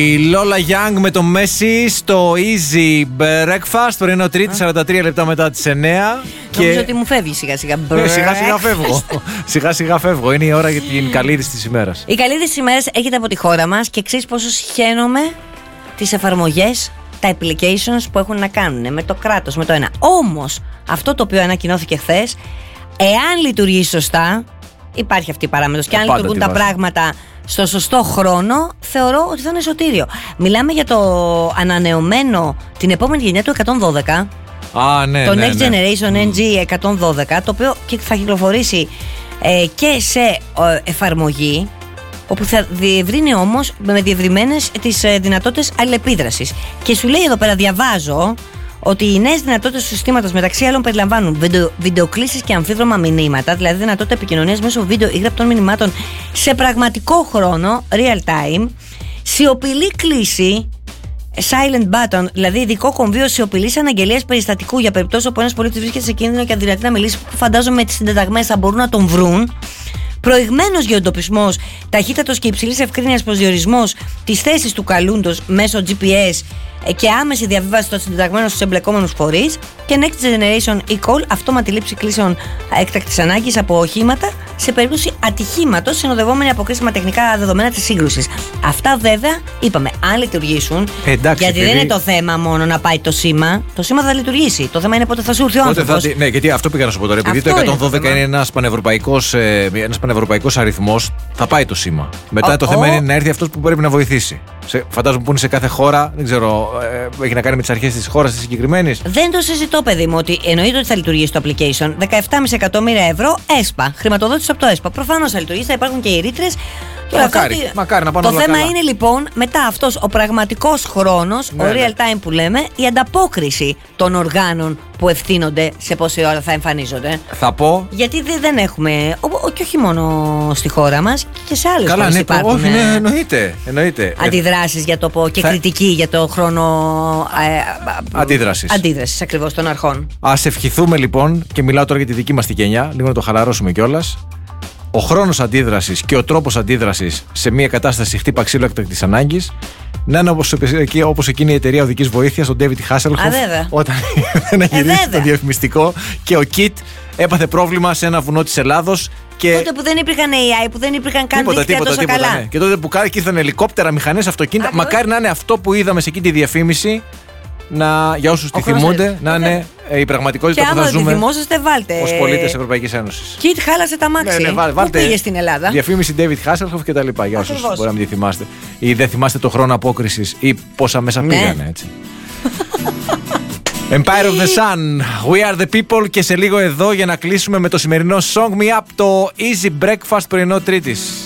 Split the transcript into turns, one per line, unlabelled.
Η Lola Young με το Messi στο Easy Breakfast. Πρωινό Τρίτη, 43 λεπτά μετά τις 9.
Νομίζω ότι μου φεύγει σιγά σιγά.
Σιγά φεύγω. Σιγά φεύγω. Είναι η ώρα για την καλή είδηση της ημέρας.
Η καλή είδηση της ημέρας έρχεται από τη χώρα μας και ξέρεις πόσο συχαίνομαι τις εφαρμογές, τα applications που έχουν να κάνουν με το κράτος, με το ένα. Όμως, αυτό το οποίο ανακοινώθηκε χθες, εάν λειτουργεί σωστά, υπάρχει αυτή η παράμετρος, και αν λειτουργούν τα πράγματα στο σωστό χρόνο, θεωρώ ότι θα είναι σωτήριο. Μιλάμε για το ανανεωμένο, την επόμενη γενιά του 112. Το Next Generation NG 112, το οποίο και θα κυκλοφορήσει και σε εφαρμογή, όπου θα διευρύνει όμως με διευρυμένες τις δυνατότητες αλληλεπίδρασης. Και σου λέει εδώ πέρα, διαβάζω, ότι οι νέες δυνατότητες του συστήματος μεταξύ άλλων περιλαμβάνουν βιντεοκλήσεις και αμφίδρομα μηνύματα, δηλαδή δυνατότητα επικοινωνίας μέσω βίντεο ή γραπτών μηνυμάτων σε πραγματικό χρόνο, real time, σιωπηλή κλίση, silent button, δηλαδή ειδικό κομβίο σιωπηλής αναγγελίας περιστατικού για περιπτώσεις όπου ένας πολίτης βρίσκεται σε κίνδυνο και αδυνατεί να μιλήσει, που φαντάζομαι ότι οι συντεταγμένες θα μπορούν να τον βρουν. Προηγμένος γεωντοπισμός, ταχύτατος και υψηλής ευκρίνειας προσδιορισμός της θέσης του καλούντος μέσω GPS και άμεση διαβίβαση των συντεταγμένων στους εμπλεκόμενους φορείς. Και Next Generation e-call, αυτόματη λήψη κλήσεων έκτακτης ανάγκης από οχήματα σε περίπτωση ατυχήματος, συνοδευόμενη από κρίσιμα τεχνικά δεδομένα της σύγκρουσης. Αυτά βέβαια, είπαμε, αν λειτουργήσουν.
Εντάξει,
γιατί δεν είναι το θέμα μόνο να πάει το σήμα. Το σήμα θα λειτουργήσει. Το θέμα είναι πότε θα σου έρθει ο άνθρωπος.
Ναι, γιατί αυτό πήγα να σου πω τώρα. Επειδή το 112 είναι ένας πανευρωπαϊκός αριθμός, θα πάει το σήμα. Μετά το θέμα είναι να έρθει αυτός που πρέπει να βοηθήσει. Φαντάζομαι που είναι σε κάθε χώρα, δεν ξέρω, έχει να κάνει με τις αρχές της χώρας της συγκεκριμένης.
Δεν το συζητώ, παιδί μου, ότι εννοείται ότι θα λειτουργήσει το application. 17,5 εκατομμύρια ευρώ ΕΣΠΑ, χρηματοδότηση από το ΕΣΠΑ. Προφανώς θα λειτουργήσει, θα υπάρχουν και οι ρήτρες.
Μακάρι να πάνε όλα καλά.
Το θέμα είναι λοιπόν μετά αυτός ο πραγματικός χρόνος, ο real time που λέμε, η ανταπόκριση των οργάνων που ευθύνονται σε πόση ώρα θα εμφανίζονται.
Θα πω.
Γιατί δεν έχουμε, και όχι μόνο στη χώρα μας, και σε άλλες χώρες υπάρχουν.
Όχι, ναι, εννοείται.
Αντιδράσεις για το πω και κριτική για το χρόνο αντίδρασης ακριβώς των αρχών.
Ας ευχηθούμε λοιπόν, και μιλάω τώρα για τη δική μας τη γενιά, λίγο να το χαλαρώσουμε κιόλας. Ο χρόνος αντίδρασης και ο τρόπος αντίδρασης σε μια κατάσταση χτύπα ξύλο έκτακτης ανάγκης να είναι όπως εκείνη η εταιρεία οδικής βοήθειας, ο David Hasselhoff, όταν να γυρίσει το διαφημιστικό και ο Kit έπαθε πρόβλημα σε ένα βουνό της Ελλάδος. Και
τότε που δεν υπήρχαν AI, που δεν υπήρχαν καν δίκτυα τόσο καλά.
Ναι. Και τότε που ήρθαν ελικόπτερα, μηχανές, αυτοκίνητα. Μακάρι να είναι αυτό που είδαμε σε εκείνη τη διαφήμιση, για όσους τη θυμούνται, να είναι η πραγματικότητα που θα ζούμε.
Και άμα τη θυμόσαστε, βάλτε.
Ως πολίτες Ευρωπαϊκής Ένωσης.
Kit χάλασε τα μάξι.
Βάλτε.
Πού πήγε στην Ελλάδα.
Διαφήμιση David Hasselhoff και τα λοιπά. Για όσους μπορεί να μην τη θυμάστε. Ή δεν θυμάστε το χρόνο απόκρισης ή πόσα μέσα πήγανε, έτσι. Empire of the Sun, We are the people, και σε λίγο εδώ για να κλείσουμε με το σημερινό Song Me Up, το Easy Breakfast πρωινό Τρίτης.